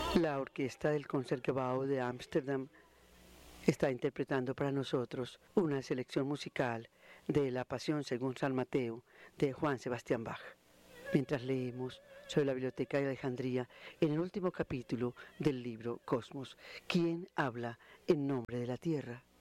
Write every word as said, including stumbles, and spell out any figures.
La orquesta del Concertgebouw de Ámsterdam está interpretando para nosotros una selección musical de La Pasión según San Mateo de Juan Sebastián Bach. Mientras leemos sobre la Biblioteca de Alejandría en el último capítulo del libro Cosmos, ¿quién habla en nombre de la Tierra?